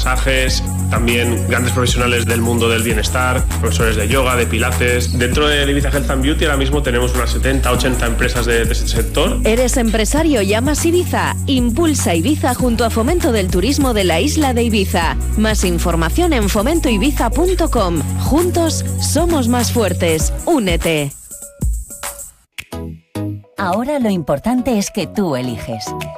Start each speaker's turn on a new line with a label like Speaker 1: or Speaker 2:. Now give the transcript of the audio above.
Speaker 1: masajes, también grandes profesionales del mundo del bienestar, profesores de yoga, de pilates. Dentro de Ibiza Health and Beauty ahora mismo tenemos unas 70, 80 empresas de este sector.
Speaker 2: ¿Eres empresario y amas Ibiza? Impulsa Ibiza junto a Fomento del Turismo de la isla de Ibiza. Más información en fomentoibiza.com. Juntos somos más fuertes. Únete.
Speaker 3: Ahora lo importante es que tú eliges.